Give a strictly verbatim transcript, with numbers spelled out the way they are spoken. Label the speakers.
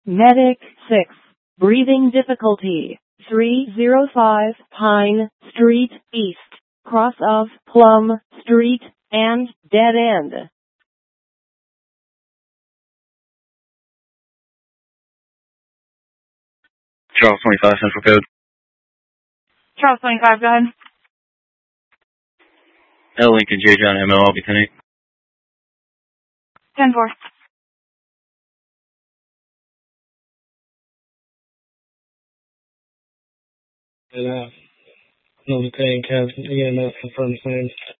Speaker 1: Medic six. Breathing difficulty. three oh five Pine Street East, cross of Plum Street, and dead end.
Speaker 2: Charles twenty-five, Central Code.
Speaker 3: Charles twenty-five, go ahead.
Speaker 2: L Lincoln, J John, M L, I'll be ten eight.
Speaker 3: ten four.
Speaker 4: And, uh, no, the thing, Kev, again, that's confirmed same.